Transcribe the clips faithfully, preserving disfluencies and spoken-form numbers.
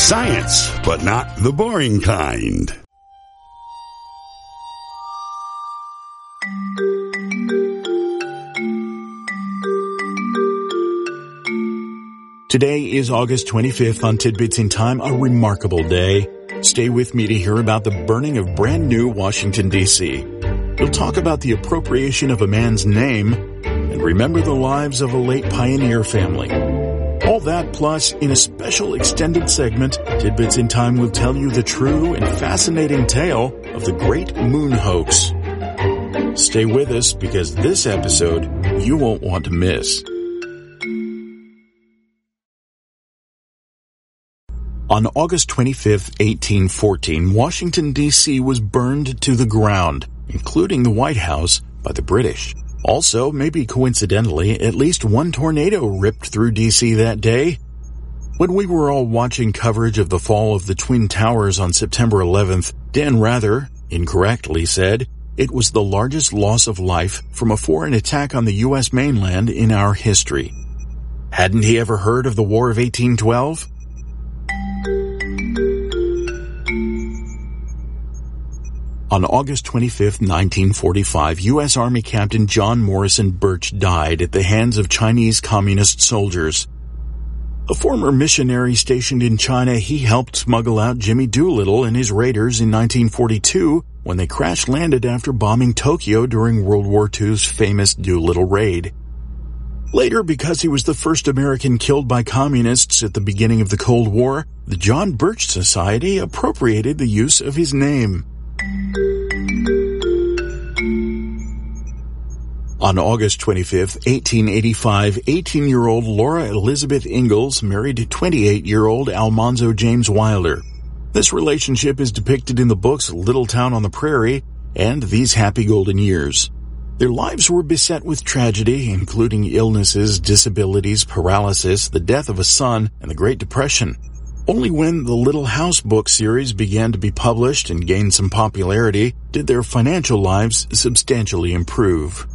Science, but not the boring kind. Today is August twenty-fifth on Tidbits in Time, a remarkable day. Stay with me to hear about the burning of brand new Washington, D C We'll talk about the appropriation of a man's name and remember the lives of a late pioneer family. All that plus, in a special extended segment, Tidbits in Time will tell you the true and fascinating tale of the Great Moon Hoax. Stay with us because this episode you won't want to miss. On August twenty-fifth, eighteen fourteen, Washington, D C was burned to the ground, including the White House, by the British. Also, maybe coincidentally, at least one tornado ripped through D C that day. When we were all watching coverage of the fall of the Twin Towers on September eleventh, Dan Rather incorrectly said it was the largest loss of life from a foreign attack on the U S mainland in our history. Hadn't he ever heard of the War of eighteen twelve? On August twenty-fifth, nineteen forty-five, U S Army Captain John Morrison Birch died at the hands of Chinese communist soldiers. A former missionary stationed in China, he helped smuggle out Jimmy Doolittle and his raiders in nineteen forty-two when they crash-landed after bombing Tokyo during World War Two's famous Doolittle raid. Later, because he was the first American killed by communists at the beginning of the Cold War, the John Birch Society appropriated the use of his name. On August twenty-fifth, eighteen eighty-five, eighteen-year-old Laura Elizabeth Ingalls married twenty-eight-year-old Almanzo James Wilder. This relationship is depicted in the books Little Town on the Prairie and These Happy Golden Years. Their lives were beset with tragedy, including illnesses, disabilities, paralysis, the death of a son, and the Great Depression. Only when the Little House book series began to be published and gained some popularity did their financial lives substantially improve.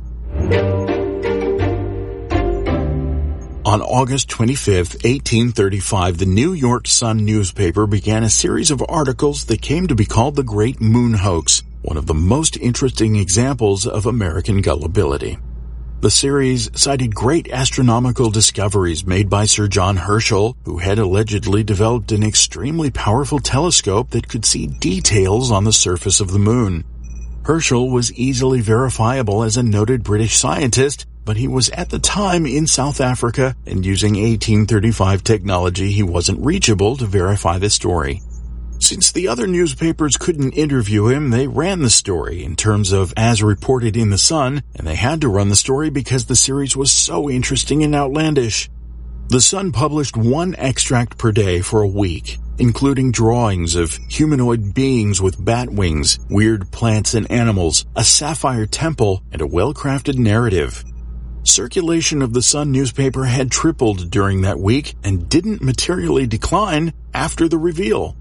On August twenty-fifth, eighteen thirty-five, the New York Sun newspaper began a series of articles that came to be called the Great Moon Hoax, one of the most interesting examples of American gullibility. The series cited great astronomical discoveries made by Sir John Herschel, who had allegedly developed an extremely powerful telescope that could see details on the surface of the moon. Herschel was easily verifiable as a noted British scientist, but he was at the time in South Africa, and using eighteen thirty-five technology, he wasn't reachable to verify the story. Since the other newspapers couldn't interview him, they ran the story in terms of as reported in the Sun, and they had to run the story because the series was so interesting and outlandish. The Sun published one extract per day for a week, including drawings of humanoid beings with bat wings, weird plants and animals, a sapphire temple, and a well-crafted narrative. Circulation of the Sun newspaper had tripled during that week and didn't materially decline after the reveal.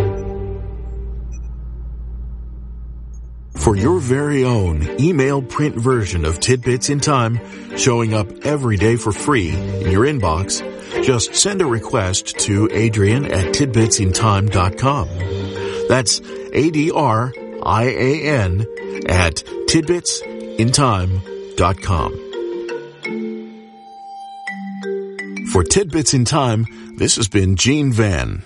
For your very own email print version of Tidbits in Time, showing up every day for free in your inbox, just send a request to Adrian at tidbits in time dot com. That's A D R I A N at tidbits in time dot com. For Tidbits in Time, this has been Gene Van.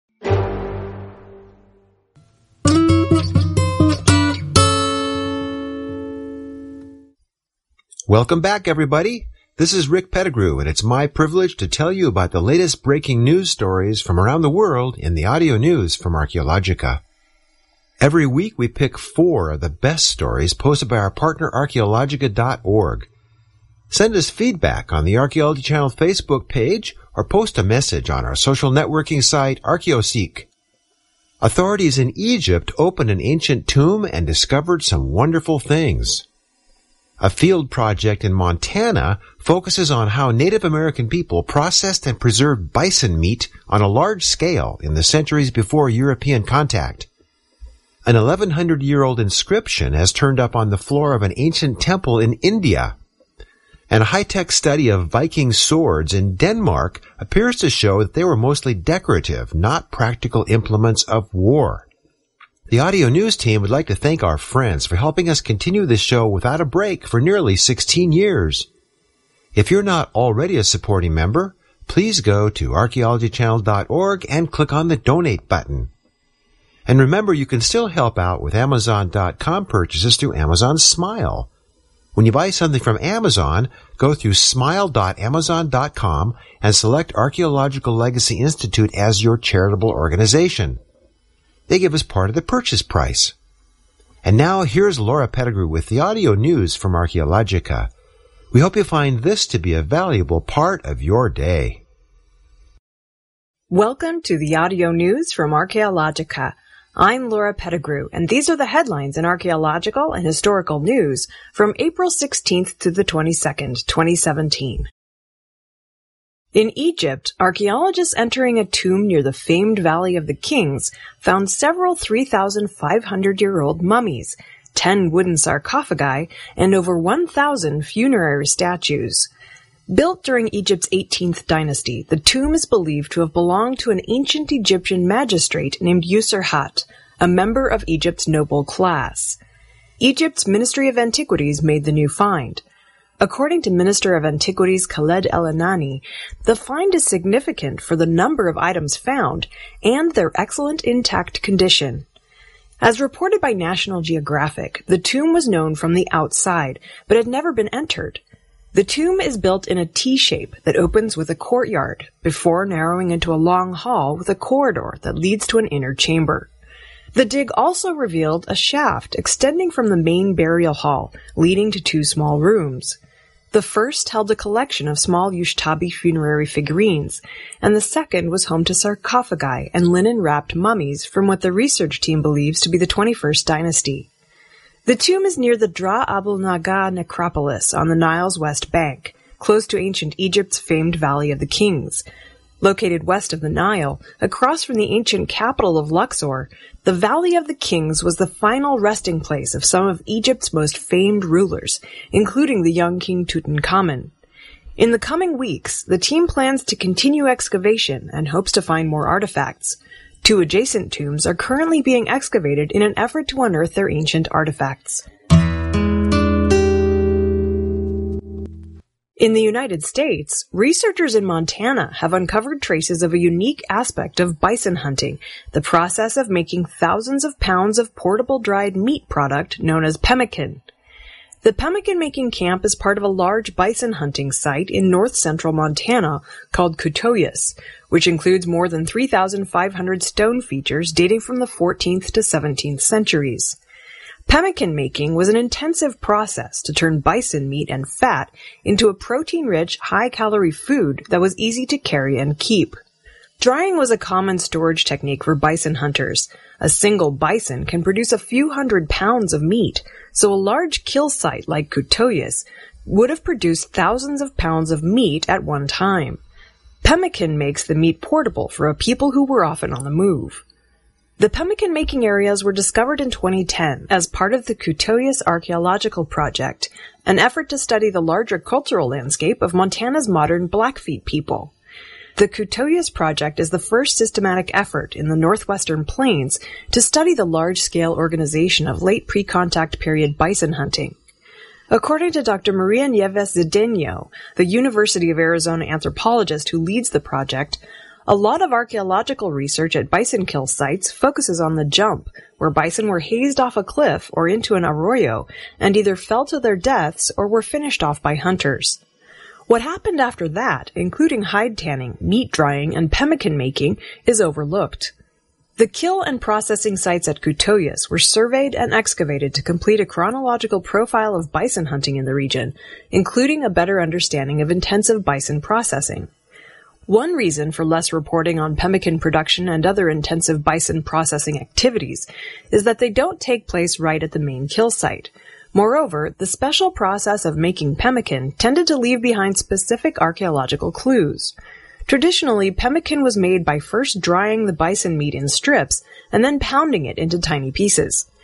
Welcome back, everybody. This is Rick Pettigrew, and it's my privilege to tell you about the latest breaking news stories from around the world in the audio news from Archaeologica. Every week we pick four of the best stories posted by our partner archaeologica dot org. Send us feedback on the Archaeology Channel Facebook page or post a message on our social networking site ArchaeoSeek. Authorities in Egypt opened an ancient tomb and discovered some wonderful things. A field project in Montana focuses on how Native American people processed and preserved bison meat on a large scale in the centuries before European contact. An eleven hundred year old inscription has turned up on the floor of an ancient temple in India. And a high-tech study of Viking swords in Denmark appears to show that they were mostly decorative, not practical implements of war. The audio news team would like to thank our friends for helping us continue this show without a break for nearly sixteen years. If you're not already a supporting member, please go to archaeology channel dot org and click on the donate button. And remember, you can still help out with amazon dot com purchases through Amazon Smile. When you buy something from Amazon, go through smile dot amazon dot com and select Archaeological Legacy Institute as your charitable organization. They give us part of the purchase price. And now here's Laura Pettigrew with the audio news from Archaeologica. We hope you find this to be a valuable part of your day. Welcome to the audio news from Archaeologica. I'm Laura Pettigrew, and these are the headlines in archaeological and historical news from April sixteenth to the twenty-second, twenty seventeen. In Egypt, archaeologists entering a tomb near the famed Valley of the Kings found several three thousand five hundred year old mummies, ten wooden sarcophagi, and over one thousand funerary statues. Built during Egypt's eighteenth dynasty, the tomb is believed to have belonged to an ancient Egyptian magistrate named Userhat, a member of Egypt's noble class. Egypt's Ministry of Antiquities made the new find. According to Minister of Antiquities Khaled El-Anani, the find is significant for the number of items found and their excellent intact condition. As reported by National Geographic, the tomb was known from the outside, but had never been entered. The tomb is built in a T-shape that opens with a courtyard, before narrowing into a long hall with a corridor that leads to an inner chamber. The dig also revealed a shaft extending from the main burial hall, leading to two small rooms. The first held a collection of small Yushtabi funerary figurines, and the second was home to sarcophagi and linen-wrapped mummies from what the research team believes to be the twenty-first dynasty. The tomb is near the Dra Abul Naga necropolis on the Nile's west bank, close to ancient Egypt's famed Valley of the Kings. Located west of the Nile, across from the ancient capital of Luxor, the Valley of the Kings was the final resting place of some of Egypt's most famed rulers, including the young King Tutankhamun. In the coming weeks, the team plans to continue excavation and hopes to find more artifacts. Two adjacent tombs are currently being excavated in an effort to unearth their ancient artifacts. In the United States, researchers in Montana have uncovered traces of a unique aspect of bison hunting, the process of making thousands of pounds of portable dried meat product known as pemmican. The pemmican-making camp is part of a large bison hunting site in north-central Montana called Kutoyis, which includes more than three thousand five hundred stone features dating from the fourteenth to seventeenth centuries. Pemmican making was an intensive process to turn bison meat and fat into a protein-rich, high-calorie food that was easy to carry and keep. Drying was a common storage technique for bison hunters. A single bison can produce a few hundred pounds of meat, so a large kill site like Kutoyis would have produced thousands of pounds of meat at one time. Pemmican makes the meat portable for a people who were often on the move. The pemmican-making areas were discovered in twenty ten as part of the Kutoyis Archaeological Project, an effort to study the larger cultural landscape of Montana's modern Blackfeet people. The Kutoyis Project is the first systematic effort in the Northwestern Plains to study the large-scale organization of late pre-contact period bison hunting. According to Doctor Maria Nieves Zedeno, the University of Arizona anthropologist who leads the project, a lot of archaeological research at bison kill sites focuses on the jump, where bison were hazed off a cliff or into an arroyo and either fell to their deaths or were finished off by hunters. What happened after that, including hide tanning, meat drying, and pemmican making, is overlooked. The kill and processing sites at Kutoyis were surveyed and excavated to complete a chronological profile of bison hunting in the region, including a better understanding of intensive bison processing. One reason for less reporting on pemmican production and other intensive bison processing activities is that they don't take place right at the main kill site. Moreover, the special process of making pemmican tended to leave behind specific archaeological clues. Traditionally, pemmican was made by first drying the bison meat in strips and then pounding it into tiny pieces.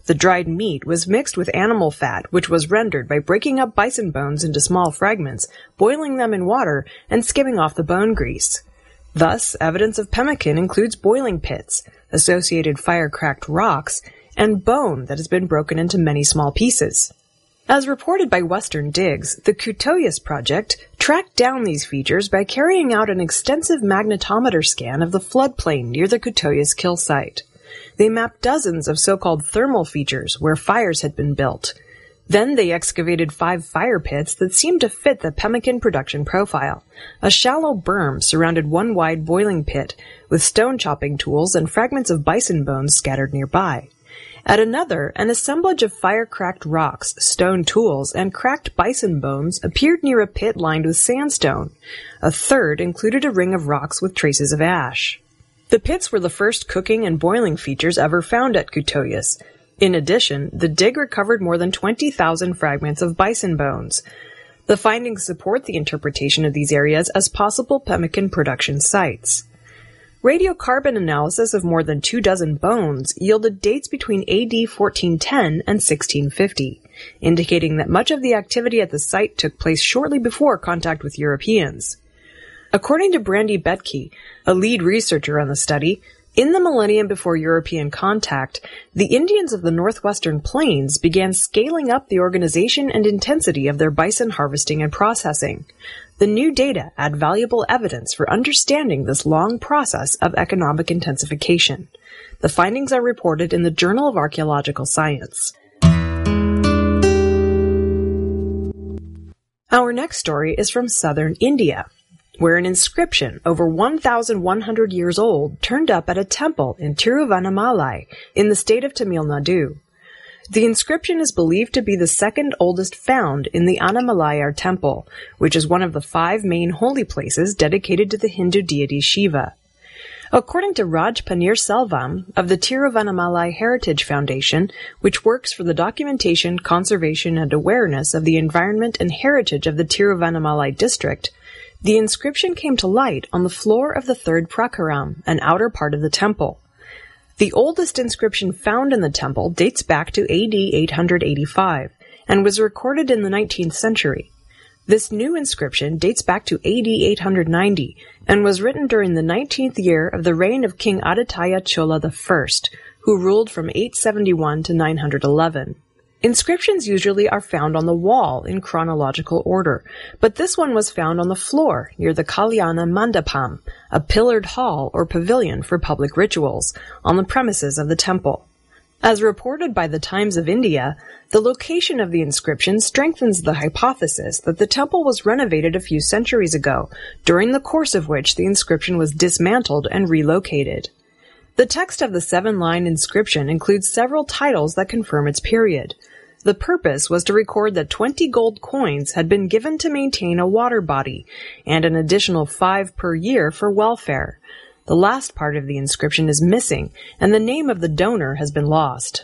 The dried meat was mixed with animal fat, which was rendered by breaking up bison bones into small fragments, boiling them in water, and skimming off the bone grease. Thus, evidence of pemmican includes boiling pits, associated fire-cracked rocks, and bone that has been broken into many small pieces. As reported by Western Digs, the Kutöyüs project tracked down these features by carrying out an extensive magnetometer scan of the floodplain near the Kutöyüs kill site. They mapped dozens of so-called thermal features where fires had been built. Then they excavated five fire pits that seemed to fit the pemmican production profile. A shallow berm surrounded one wide boiling pit, with stone chopping tools and fragments of bison bones scattered nearby. At another, an assemblage of fire-cracked rocks, stone tools, and cracked bison bones appeared near a pit lined with sandstone. A third included a ring of rocks with traces of ash. The pits were the first cooking and boiling features ever found at Kutöyüs. In addition, the dig recovered more than twenty thousand fragments of bison bones. The findings support the interpretation of these areas as possible pemmican production sites. Radiocarbon analysis of more than two dozen bones yielded dates between A D fourteen ten and sixteen fifty, indicating that much of the activity at the site took place shortly before contact with Europeans. According to Brandy Betke, a lead researcher on the study, in the millennium before European contact, the Indians of the northwestern plains began scaling up the organization and intensity of their bison harvesting and processing. The new data add valuable evidence for understanding this long process of economic intensification. The findings are reported in the Journal of Archaeological Science. Our next story is from southern India, where an inscription over one thousand one hundred years old turned up at a temple in Tiruvannamalai in the state of Tamil Nadu. The inscription is believed to be the second oldest found in the Annamalayar temple, which is one of the five main holy places dedicated to the Hindu deity Shiva. According to Raj Paneerselvam of the Tiruvannamalai Heritage Foundation, which works for the documentation, conservation, and awareness of the environment and heritage of the Tiruvannamalai district, the inscription came to light on the floor of the third prakaram, an outer part of the temple. The oldest inscription found in the temple dates back to A D eight hundred eighty-five and was recorded in the nineteenth century. This new inscription dates back to A D eight hundred ninety and was written during the nineteenth year of the reign of King Aditya Chola the First, who ruled from eight seventy-one to nine hundred eleven. Inscriptions usually are found on the wall in chronological order, but this one was found on the floor near the Kalyana Mandapam, a pillared hall or pavilion for public rituals, on the premises of the temple. As reported by the Times of India, the location of the inscription strengthens the hypothesis that the temple was renovated a few centuries ago, during the course of which the inscription was dismantled and relocated. The text of the seven-line inscription includes several titles that confirm its period. The purpose was to record that twenty gold coins had been given to maintain a water body, and an additional five per year for welfare. The last part of the inscription is missing, and the name of the donor has been lost.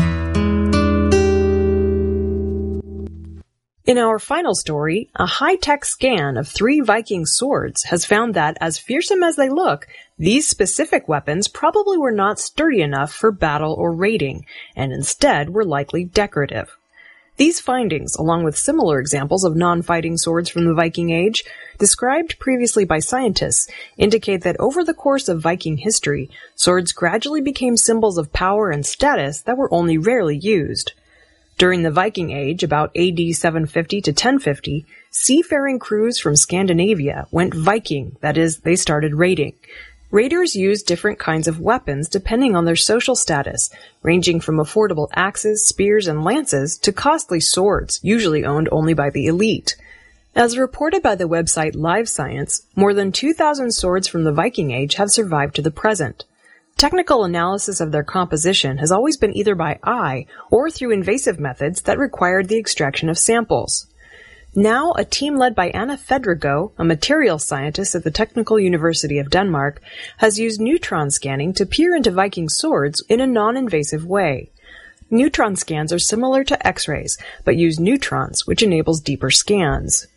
In our final story, a high-tech scan of three Viking swords has found that, as fearsome as they look, these specific weapons probably were not sturdy enough for battle or raiding, and instead were likely decorative. These findings, along with similar examples of non-fighting swords from the Viking Age, described previously by scientists, indicate that over the course of Viking history, swords gradually became symbols of power and status that were only rarely used. During the Viking Age, about A D seven fifty to ten fifty, seafaring crews from Scandinavia went Viking, that is, they started raiding. Raiders used different kinds of weapons depending on their social status, ranging from affordable axes, spears, and lances to costly swords, usually owned only by the elite. As reported by the website Live Science, more than two thousand swords from the Viking Age have survived to the present. Technical analysis of their composition has always been either by eye or through invasive methods that required the extraction of samples. Now, a team led by Anna Fedrigo, a materials scientist at the Technical University of Denmark, has used neutron scanning to peer into Viking swords in a non-invasive way. Neutron scans are similar to X-rays, but use neutrons, which enables deeper scans.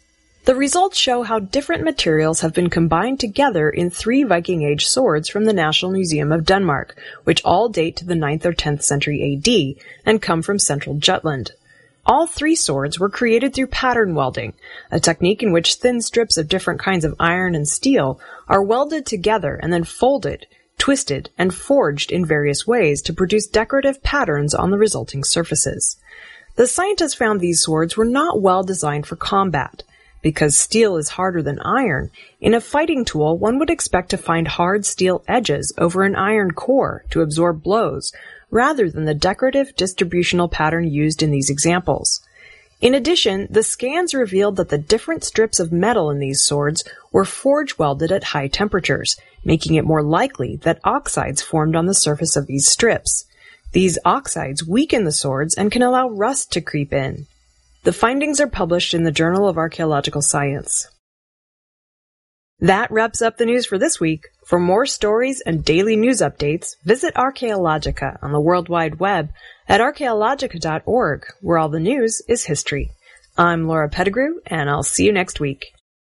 The results show how different materials have been combined together in three Viking Age swords from the National Museum of Denmark, which all date to the ninth or tenth century A D and come from central Jutland. All three swords were created through pattern welding, a technique in which thin strips of different kinds of iron and steel are welded together and then folded, twisted, and forged in various ways to produce decorative patterns on the resulting surfaces. The scientists found these swords were not well designed for combat. Because steel is harder than iron, in a fighting tool one would expect to find hard steel edges over an iron core to absorb blows, rather than the decorative distributional pattern used in these examples. In addition, the scans revealed that the different strips of metal in these swords were forge welded at high temperatures, making it more likely that oxides formed on the surface of these strips. These oxides weaken the swords and can allow rust to creep in. The findings are published in the Journal of Archaeological Science. That wraps up the news for this week. For more stories and daily news updates, visit Archaeologica on the World Wide Web at archaeologica dot org, where all the news is history. I'm Laura Pettigrew, and I'll see you next week.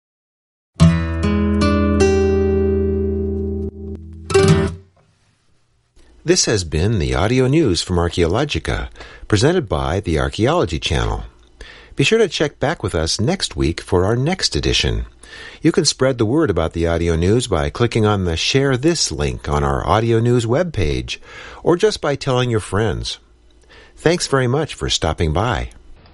This has been the audio news from Archaeologica, presented by the Archaeology Channel. Be sure to check back with us next week for our next edition. You can spread the word about the audio news by clicking on the Share This link on our audio news webpage, or just by telling your friends. Thanks very much for stopping by.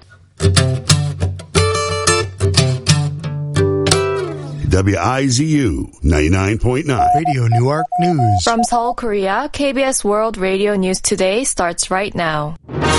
W I Z U ninety-nine point nine Radio Newark News. From Seoul, Korea, K B S World Radio News Today starts right now.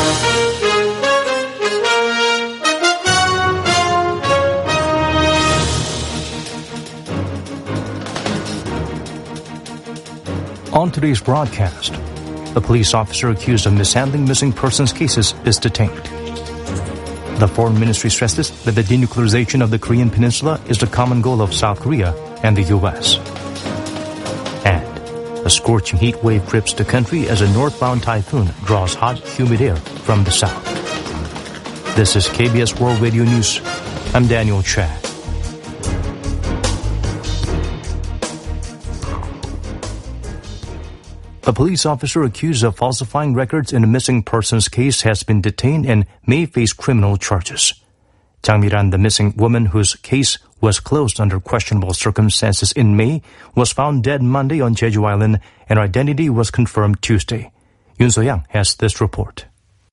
On today's broadcast, a police officer accused of mishandling missing persons cases is detained. The Foreign Ministry stresses that the denuclearization of the Korean Peninsula is the common goal of South Korea and the U S. And a scorching heat wave grips the country as a northbound typhoon draws hot, humid air from the south. This is K B S World Radio News. I'm Daniel Chad. A police officer accused of falsifying records in a missing persons case has been detained and may face criminal charges. Jang Mi-ran, the missing woman whose case was closed under questionable circumstances in May, was found dead Monday on Jeju Island and her identity was confirmed Tuesday. Yoon So-yang has this report.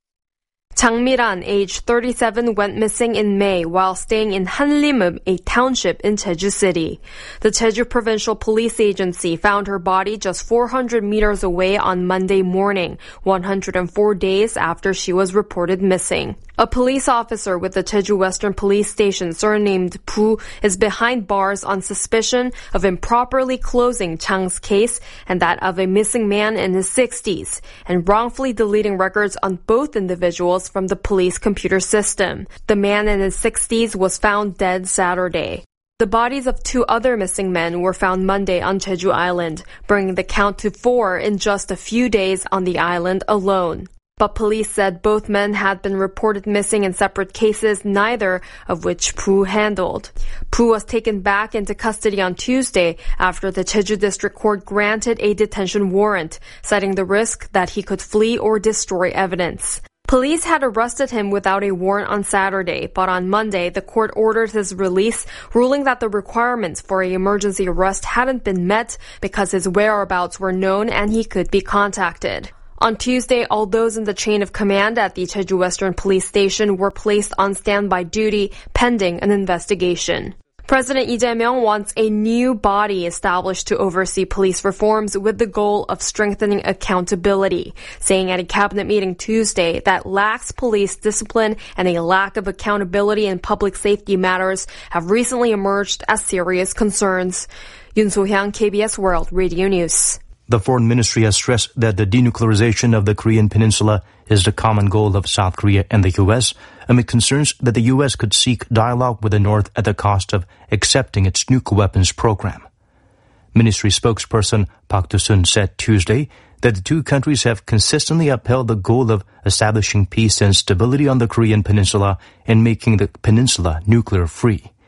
Jang Mi-ran, age thirty-seven, went missing in May while staying in Hanlim, a township in Jeju City. The Jeju Provincial Police Agency found her body just four hundred meters away on Monday morning, one hundred four days after she was reported missing. A police officer with the Jeju Western Police Station, surnamed Pu, is behind bars on suspicion of improperly closing Chang's case and that of a missing man in his sixties, and wrongfully deleting records on both individuals from the police computer system. The man in his sixties was found dead Saturday. The bodies of two other missing men were found Monday on Jeju Island, bringing the count to four in just a few days on the island alone. But police said both men had been reported missing in separate cases, neither of which Pu handled. Pu was taken back into custody on Tuesday after the Jeju District Court granted a detention warrant, citing the risk that he could flee or destroy evidence. Police had arrested him without a warrant on Saturday, but on Monday, the court ordered his release, ruling that the requirements for an emergency arrest hadn't been met because his whereabouts were known and he could be contacted. On Tuesday, all those in the chain of command at the Jeju Western Police Station were placed on standby duty pending an investigation. President Lee Jae-myung wants a new body established to oversee police reforms with the goal of strengthening accountability, saying at a cabinet meeting Tuesday that lax police discipline and a lack of accountability in public safety matters have recently emerged as serious concerns. Yoon So-hyang, K B S World Radio News. The Foreign Ministry has stressed that the denuclearization of the Korean Peninsula is the common goal of South Korea and the U S, amid concerns that the U S could seek dialogue with the North at the cost of accepting its nuclear weapons program. Ministry spokesperson Park Do-sun said Tuesday that the two countries have consistently upheld the goal of establishing peace and stability on the Korean Peninsula and making the peninsula nuclear-free.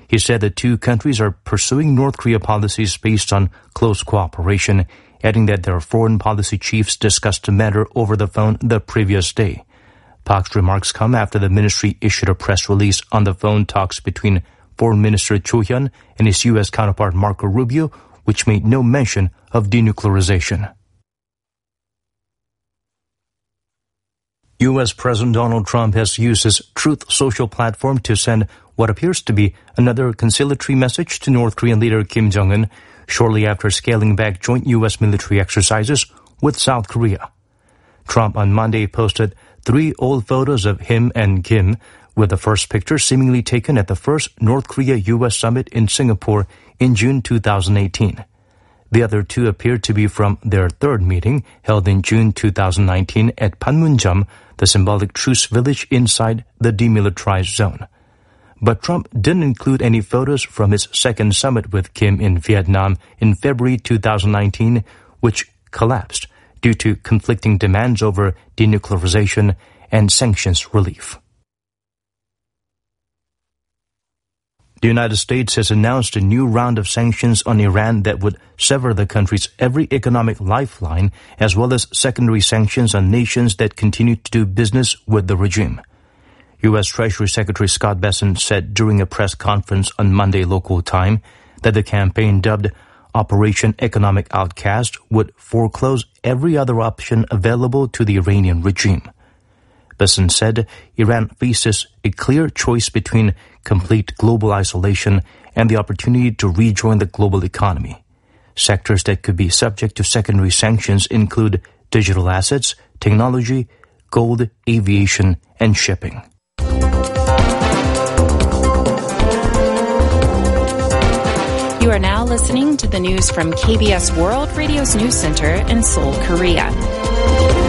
He said the two countries are pursuing North Korea policies based on close cooperation, adding that their foreign policy chiefs discussed the matter over the phone the previous day. Park's remarks come after the ministry issued a press release on the phone talks between Foreign Minister Cho Hyun and his U S counterpart Marco Rubio, which made no mention of denuclearization. U S President Donald Trump has used his Truth Social platform to send what appears to be another conciliatory message to North Korean leader Kim Jong-un shortly after scaling back joint U S military exercises with South Korea. Trump on Monday posted three old photos of him and Kim, with the first picture seemingly taken at the first North Korea-U S summit in Singapore in June two thousand eighteen. The other two appear to be from their third meeting held in June two thousand nineteen at Panmunjom, the symbolic truce village inside the demilitarized zone. But Trump didn't include any photos from his second summit with Kim in Vietnam in February two thousand nineteen, which collapsed due to conflicting demands over denuclearization and sanctions relief. The United States has announced a new round of sanctions on Iran that would sever the country's every economic lifeline, as well as secondary sanctions on nations that continue to do business with the regime. U S Treasury Secretary Scott Bessent said during a press conference on Monday local time that the campaign dubbed Operation Economic Outcast would foreclose every other option available to the Iranian regime. Bessent said Iran faces a clear choice between complete global isolation and the opportunity to rejoin the global economy. Sectors that could be subject to secondary sanctions include digital assets, technology, gold, aviation, and shipping. You are now listening to the news from K B S World Radio's News Center in Seoul, Korea.